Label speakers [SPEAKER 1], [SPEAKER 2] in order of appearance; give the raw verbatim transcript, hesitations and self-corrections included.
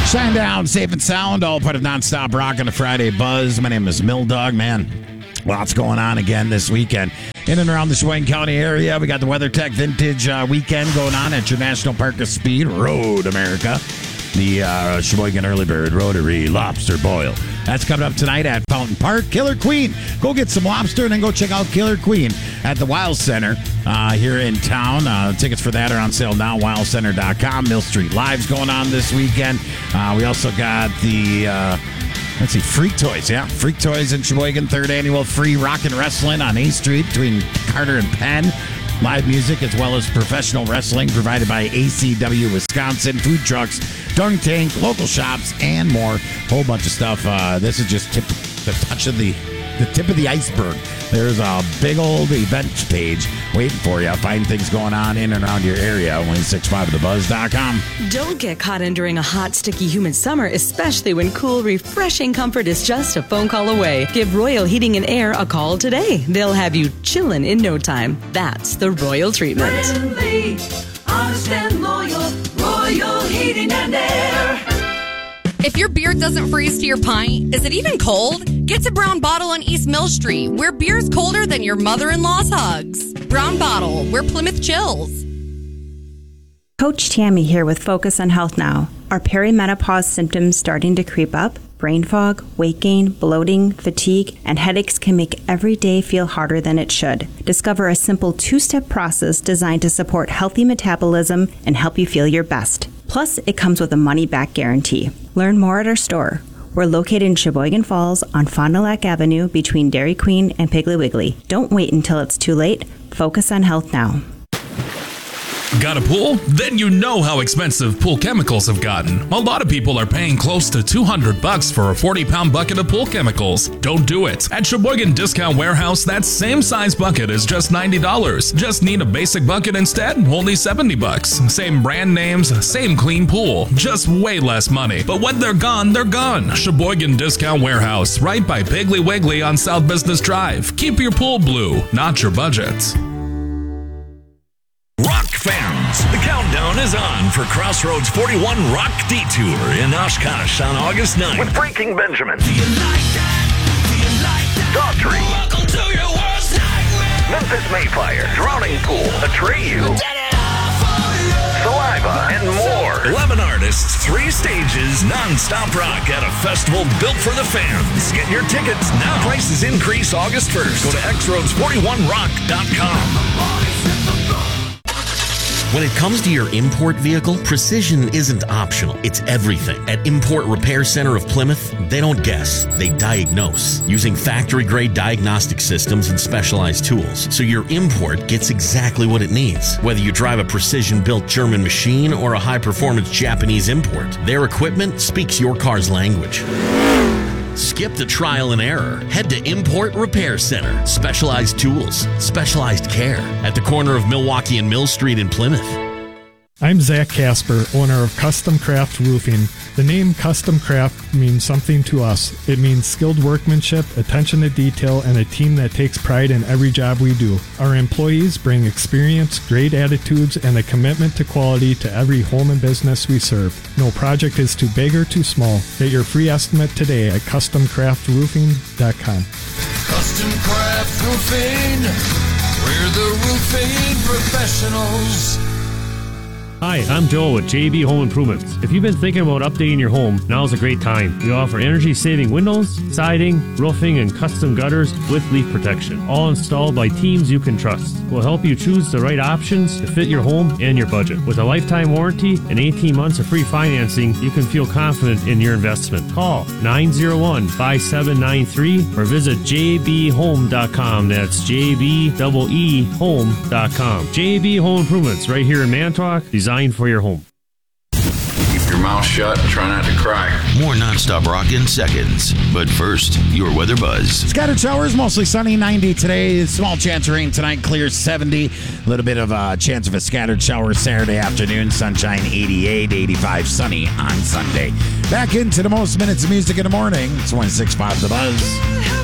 [SPEAKER 1] Shine down, safe and sound, all part of Nonstop Rock and a Friday Buzz. My name is Mill Dog, man. Lots going on again this weekend. In and around the Sheboygan County area, we got the WeatherTech Vintage uh, Weekend going on at your National Park of Speed, Road America. The uh, Sheboygan Early Bird Rotary Lobster Boil. That's coming up tonight at Fountain Park. Killer Queen. Go get some lobster and then go check out Killer Queen at the Wild Center uh, here in town. Uh, tickets for that are on sale now, wild center dot com. Mill Street Live's going on this weekend. Uh, we also got the... Uh, Let's see, Freak Toys, yeah. Freak Toys in Sheboygan, third annual free rock and wrestling on eighth Street between Carter and Penn. Live music as well as professional wrestling provided by A C W Wisconsin, food trucks, Dunk Tank, local shops, and more. Whole bunch of stuff. Uh, this is just tip, the touch of the, the tip of the iceberg. There's a big old event page waiting for you. Find things going on in and around your area. one six five the buzz dot com.
[SPEAKER 2] Don't get caught in during a hot, sticky, humid summer, especially when cool, refreshing comfort is just a phone call away. Give Royal Heating and Air a call today. They'll have you chillin' in no time. That's the Royal treatment.
[SPEAKER 3] Friendly, honest and loyal, Royal Heating and Air.
[SPEAKER 4] If your beer doesn't freeze to your pint, is it even cold? Get to Brown Bottle on East Mill Street, where beer's colder than your mother-in-law's hugs. Brown Bottle, where Plymouth chills.
[SPEAKER 5] Coach Tammy here with Focus on Health Now. Are perimenopause symptoms starting to creep up? Brain fog, weight gain, bloating, fatigue, and headaches can make every day feel harder than it should. Discover a simple two-step process designed to support healthy metabolism and help you feel your best. Plus, it comes with a money-back guarantee. Learn more at our store. We're located in Sheboygan Falls on Fond du Lac Avenue between Dairy Queen and Piggly Wiggly. Don't wait until it's too late. Focus on health now.
[SPEAKER 6] Got a pool? Then you know how expensive pool chemicals have gotten. A lot of people are paying close to two hundred bucks for a forty pound bucket of pool chemicals. Don't do it. At Sheboygan Discount Warehouse, that same size bucket is just ninety dollars. Just need a basic bucket instead? Only seventy bucks. Same brand names, same clean pool. Just way less money. But when they're gone, they're gone. Sheboygan Discount Warehouse, right by Piggly Wiggly on South Business Drive. Keep your pool blue, not your budget.
[SPEAKER 7] Rock fans, the countdown is on for Crossroads forty-one Rock Detour in Oshkosh on August ninth with Breaking Benjamin,
[SPEAKER 3] Do you like that? Do you like that?
[SPEAKER 7] Daughtry,
[SPEAKER 3] Welcome to your worst nightmare.
[SPEAKER 7] Memphis Mayfire, Drowning Pool, Atreyu,
[SPEAKER 3] Set it off for you.
[SPEAKER 7] Saliva, and more. eleven artists, three stages, non-stop rock at a festival built for the fans. Get your tickets now. Prices increase August first. Go to x roads forty-one rock dot com.
[SPEAKER 8] When it comes to your import vehicle, precision isn't optional. It's everything. At Import Repair Center of Plymouth, they don't guess, they diagnose using factory-grade diagnostic systems and specialized tools, so your import gets exactly what it needs. Whether you drive a precision-built German machine or a high-performance Japanese import, their equipment speaks your car's language. Skip the trial and error. Head to Import Repair Center. Specialized tools, specialized care at the corner of Milwaukee and Mill Street in Plymouth.
[SPEAKER 9] I'm Zach Casper, owner of Custom Craft Roofing. The name Custom Craft means something to us. It means skilled workmanship, attention to detail, and a team that takes pride in every job we do. Our employees bring experience, great attitudes, and a commitment to quality to every home and business we serve. No project is too big or too small. Get your free estimate today at custom craft roofing dot com.
[SPEAKER 3] Custom Craft Roofing. We're the roofing professionals.
[SPEAKER 10] Hi, I'm Joel with J B Home Improvements. If you've been thinking about updating your home, now's a great time. We offer energy-saving windows, siding, roofing, and custom gutters with leak protection, all installed by teams you can trust. We'll help you choose the right options to fit your home and your budget. With a lifetime warranty and eighteen months of free financing, you can feel confident in your investment. Call nine oh one, five seven nine three or visit j b home dot com. That's J B E E home dot com. J B Home Improvements, right here in Manitowoc, designed for your home.
[SPEAKER 11] Keep your mouth shut and try not to cry.
[SPEAKER 8] More nonstop rock in seconds. But first, your weather buzz.
[SPEAKER 1] Scattered showers, mostly sunny, ninety today. Small chance of rain tonight, clear seventy. A little bit of a chance of a scattered shower Saturday afternoon. Sunshine eighty-eight, eighty-five, sunny on Sunday. Back into the most minutes of music in the morning. It's one six five The Buzz.